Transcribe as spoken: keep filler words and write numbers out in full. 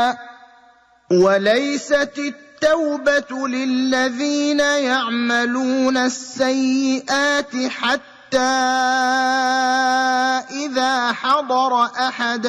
وليست التوبة للذين يعملون السيئات حتى إذا حضر أحدهم